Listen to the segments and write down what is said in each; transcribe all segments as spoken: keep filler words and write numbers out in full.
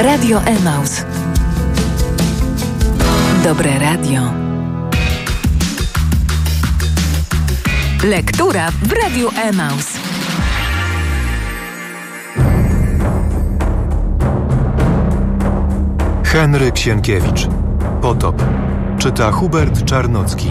Radio Emaus. Dobre radio. Lektura w Radiu Emaus. Henryk Sienkiewicz. Potop. Czyta Hubert Czarnocki.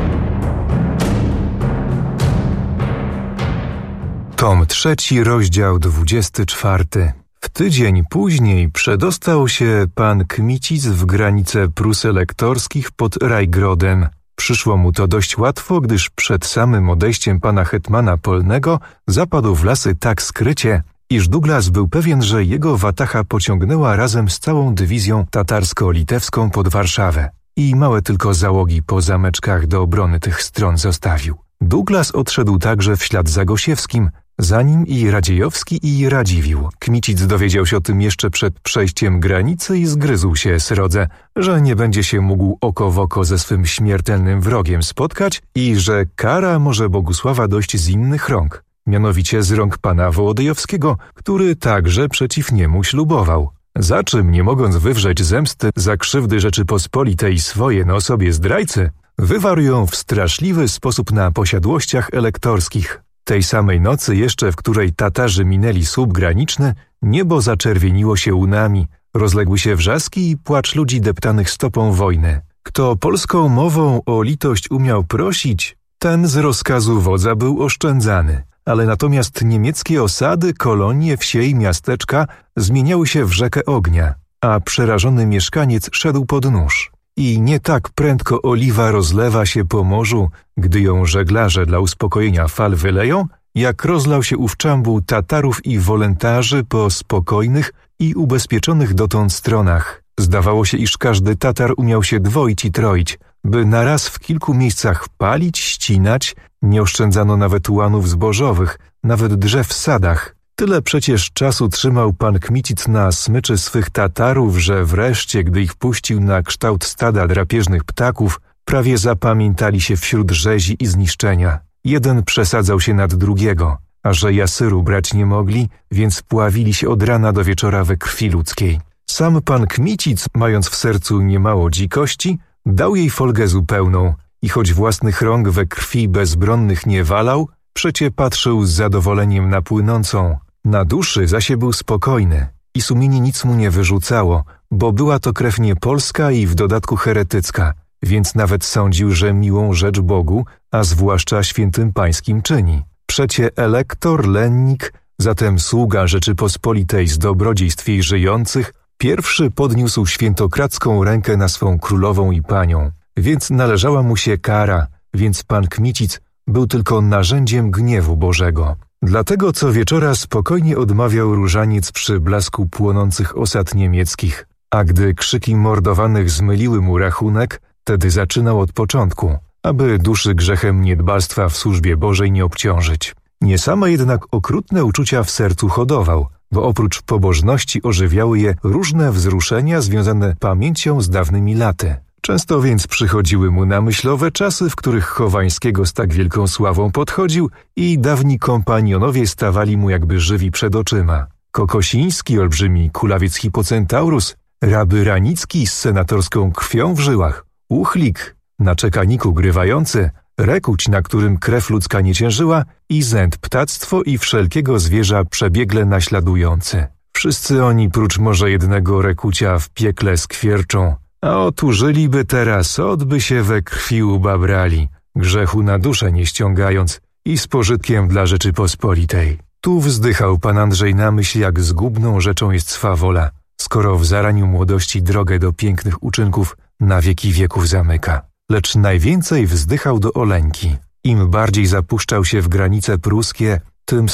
Tom trzeci, rozdział dwudziesty czwarty. W tydzień później przedostał się pan Kmicic w granice Prus elektorskich pod Rajgrodem. Przyszło mu to dość łatwo, gdyż przed samym odejściem pana hetmana Polnego zapadł w lasy tak skrycie, iż Douglas był pewien, że jego watacha pociągnęła razem z całą dywizją tatarsko-litewską pod Warszawę i małe tylko załogi po zameczkach do obrony tych stron zostawił. Douglas odszedł także w ślad za Gosiewskim, za nim i Radziejowski i Radziwiłł. Kmicic dowiedział się o tym jeszcze przed przejściem granicy i zgryzł się srodze, że nie będzie się mógł oko w oko ze swym śmiertelnym wrogiem spotkać i że kara może Bogusława dojść z innych rąk, mianowicie z rąk pana Wołodyjowskiego, który także przeciw niemu ślubował. Za czym, nie mogąc wywrzeć zemsty za krzywdy Rzeczypospolitej swoje na osobie zdrajcy, wywarł ją w straszliwy sposób na posiadłościach elektorskich. Tej samej nocy jeszcze, w której Tatarzy minęli słup graniczny, niebo zaczerwieniło się łunami, rozległy się wrzaski i płacz ludzi deptanych stopą wojny. Kto polską mową o litość umiał prosić, ten z rozkazu wodza był oszczędzany. Ale natomiast niemieckie osady, kolonie, wsie i miasteczka zmieniały się w rzekę ognia, a przerażony mieszkaniec szedł pod nóż. I nie tak prędko oliwa rozlewa się po morzu, gdy ją żeglarze dla uspokojenia fal wyleją, jak rozlał się ów czambuł Tatarów i wolontarzy po spokojnych i ubezpieczonych dotąd stronach. Zdawało się, iż każdy Tatar umiał się dwoić i troić, by naraz w kilku miejscach palić, ścinać, nie oszczędzano nawet łanów zbożowych, nawet drzew w sadach. Tyle przecież czasu trzymał pan Kmicic na smyczy swych Tatarów, że wreszcie, gdy ich puścił na kształt stada drapieżnych ptaków, prawie zapamiętali się wśród rzezi i zniszczenia. Jeden przesadzał się nad drugiego, a że jasyru brać nie mogli, więc pławili się od rana do wieczora we krwi ludzkiej. Sam pan Kmicic, mając w sercu niemało dzikości, dał jej folgę zupełną i choć własnych rąk we krwi bezbronnych nie walał, przecie patrzył z zadowoleniem na płynącą. Na duszy zaś był spokojny i sumienie nic mu nie wyrzucało, bo była to krew nie polska i w dodatku heretycka, więc nawet sądził, że miłą rzecz Bogu, a zwłaszcza świętym pańskim czyni. Przecie elektor, lennik, zatem sługa Rzeczypospolitej z dobrodziejstw jej żyjących, pierwszy podniósł świętokradzką rękę na swą królową i panią, więc należała mu się kara, więc pan Kmicic był tylko narzędziem gniewu Bożego. Dlatego co wieczora spokojnie odmawiał różaniec przy blasku płonących osad niemieckich, a gdy krzyki mordowanych zmyliły mu rachunek, tedy zaczynał od początku, aby duszy grzechem niedbalstwa w służbie Bożej nie obciążyć. Nie same jednak okrutne uczucia w sercu hodował, bo oprócz pobożności ożywiały je różne wzruszenia związane pamięcią z dawnymi laty. Często więc przychodziły mu na myśl owe czasy, w których Chowańskiego z tak wielką sławą podchodził i dawni kompanionowie stawali mu jakby żywi przed oczyma. Kokosiński, olbrzymi kulawiec Hipocentaurus, raby Ranicki z senatorską krwią w żyłach, Uchlik, na czekaniku grywający, Rekuć, na którym krew ludzka nie ciężyła i Zęd ptactwo i wszelkiego zwierza przebiegle naśladujący. Wszyscy oni, prócz może jednego Rekucia, w piekle skwierczą, a otużyliby teraz, odby się we krwi ubabrali, grzechu na duszę nie ściągając i z pożytkiem dla Rzeczypospolitej. Tu wzdychał pan Andrzej na myśl, jak zgubną rzeczą jest swawola, skoro w zaraniu młodości drogę do pięknych uczynków na wieki wieków zamyka. Lecz najwięcej wzdychał do Oleńki. Im bardziej zapuszczał się w granice pruskie, tym